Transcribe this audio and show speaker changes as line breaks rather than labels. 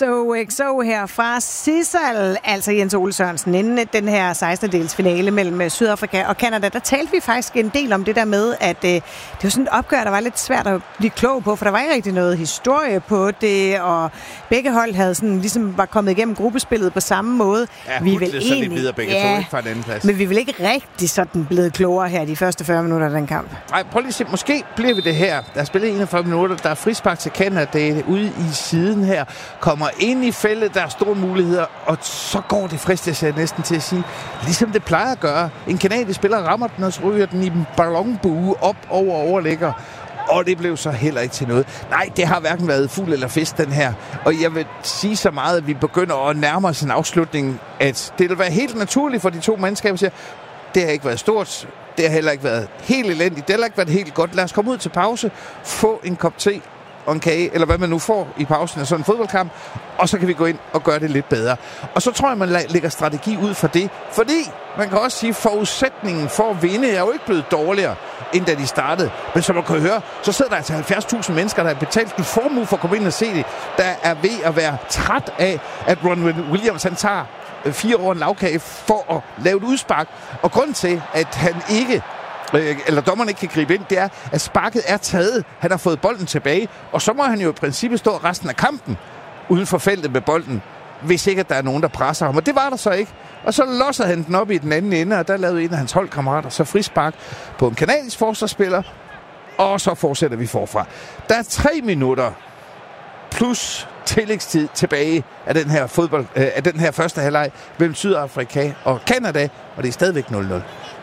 XOXO her fra Sissel, altså Jens Ole Sørensen, inden den her 16-dels finale mellem Sydafrika og Canada, der talte vi faktisk en del om det der med, at det var sådan et opgør, der var lidt svært at blive klog på, for der var ikke rigtig noget historie på det, og begge hold havde sådan, ligesom var kommet igennem gruppespillet på samme måde.
Ja, vi vil egentlig lidt videre begge to, ikke, fra en anden plads.
Men vi vil ikke rigtig sådan blevet klogere her de første 40 minutter af den kamp.
Nej, prøv lige at se, måske bliver vi det her. Der er spillet 41 minutter, der er frispark til Canada, det er ude i siden her, kommer ind i feltet, der er store muligheder, og så går det fristes jeg næsten til at sige, ligesom det plejer at gøre. En kanadisk spiller rammer den, og så ryger den i en ballonbue op over overlægger. Og det blev så heller ikke til noget. Nej, det har hverken været fugl eller fisk, den her. Og jeg vil sige så meget, at vi begynder at nærme os en afslutning, at det vil være helt naturligt for de to mandskaber, siger, det har ikke været stort, det har heller ikke været helt elendigt, det har heller ikke været helt godt. Lad os komme ud til pause, få en kop te og en kage, eller hvad man nu får i pausen af sådan en fodboldkamp, og så kan vi gå ind og gøre det lidt bedre. Og så tror jeg, man lægger strategi ud for det, fordi man kan også sige, at forudsætningen for at vinde er jo ikke blevet dårligere, end da de startede. Men som man kan høre, så sidder der altså 70.000 mennesker, der har betalt en formue for at komme ind og se det, der er ved at være træt af, at Ron Williams han tager 4 år en lavkage for at lave et udspark. Og grunden til, at han ikke eller dommeren ikke kan gribe ind, det er, at sparket er taget. Han har fået bolden tilbage, og så må han jo i princippet stå resten af kampen uden for feltet med bolden, hvis ikke at der er nogen, der presser ham. Og det var der så ikke. Og så lossede han den op i den anden ende, og der lavede en af hans holdkammerater så frispark på en kanadisk forsvarsspiller, og så fortsætter vi forfra. Der er 3 minutter plus tillægstid tilbage af den her af den her første halvleg mellem Sydafrika og Canada, og det er stadigvæk 0-0.